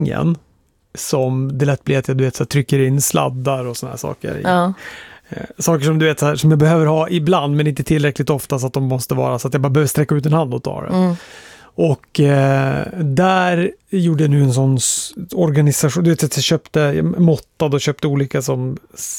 som det lätt blir att jag du vet, så trycker in sladdar och såna här saker i. Ja. Saker som du vet så här, som jag behöver ha ibland men inte tillräckligt ofta så att de måste vara så att jag bara behöver sträcka ut en hand och ta det. Och där gjorde jag nu en sån organisation, du vet att jag köpte måttad och köpte olika som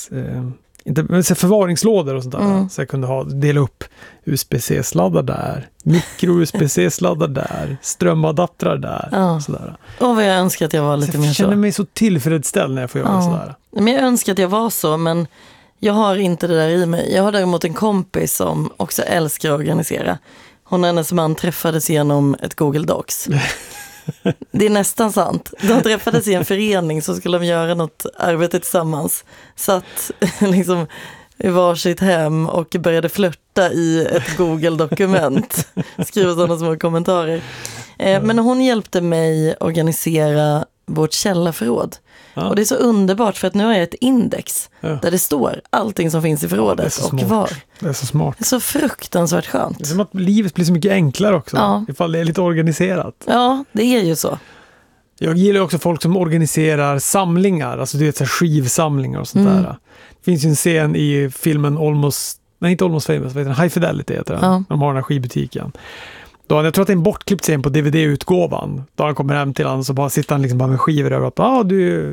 inte förvaringslådor och sånt där. Så jag kunde dela upp USB-C-sladdar där, micro-USB-C-sladdar där, strömadaptrar där. Sådär. Och vad jag önskar att jag var lite mer så. Jag känner mig så tillfredsställd när jag får göra sådär. Men jag önskar att jag var så, men jag har inte det där i mig. Jag har däremot en kompis som också älskar att organisera. Hon och hennes man träffades genom ett Google Docs. Det är nästan sant. De träffades i en förening så skulle de göra något arbete tillsammans. Satt liksom i varsitt hem och började flirta i ett Google-dokument. Skriva sådana små kommentarer. Men hon hjälpte mig organisera vårt källarförråd. Och det är så underbart för att nu har jag ett index där det står allting som finns i förrådet och var. Det är så smart. Det är så fruktansvärt skönt. Det är som att livet blir så mycket enklare också. Ifall det är lite organiserat. Ja, det är ju så. Jag gillar också folk som organiserar samlingar. Alltså du vet så här skivsamlingar och sånt där. Det finns ju en scen i filmen inte Almost Famous, vad heter den? High Fidelity heter den. De har den här skivbutiken. Då, jag tror att det är en bortklippt scen på DVD-utgåvan. Då han kommer hem till honom så bara sitter han liksom bara med skivor över att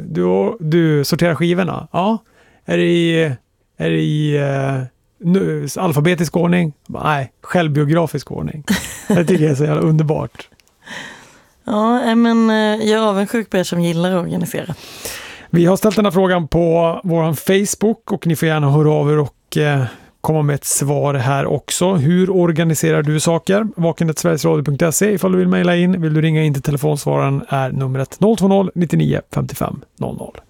du sorterar skivorna. Ja. Är det i alfabetisk ordning? Nej, självbiografisk ordning. Det tycker jag är så jävla underbart. Ja, men jag är avundsjuk på er som gillar att organisera. Vi har ställt den här frågan på vår Facebook och ni får gärna höra av er och komma med ett svar här också. Hur organiserar du saker? vaken@sverigesradio.se ifall du vill mejla in. Vill du ringa in till telefonsvararen är numret 020 99 55 00.